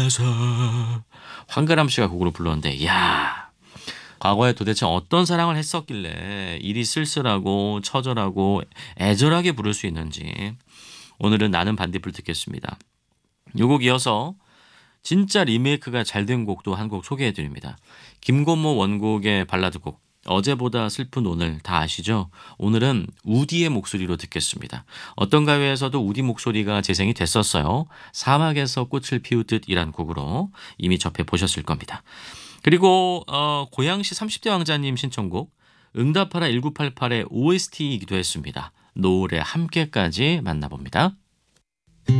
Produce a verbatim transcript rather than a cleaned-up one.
가서 황가람 씨가 곡으로 불렀는데 야 과거에 도대체 어떤 사랑을 했었길래 이리 쓸쓸하고 처절하고 애절하게 부를 수 있는지 오늘은 나는 반딧불 듣겠습니다. 요 곡 이어서 진짜 리메이크가 잘 된 곡도 한 곡 소개해드립니다. 김건모 원곡의 발라드 곡 어제보다 슬픈 오늘 다 아시죠? 오늘은 우디의 목소리로 듣겠습니다. 어떤 가요에서도 우디 목소리가 재생이 됐었어요. 사막에서 꽃을 피우듯이란 곡으로 이미 접해보셨을 겁니다. 그리고 어, 고양시 삼십 대 왕자님 신청곡 응답하라 천구백팔십팔의 오에스티이기도 했습니다. 노을의 함께까지 만나봅니다.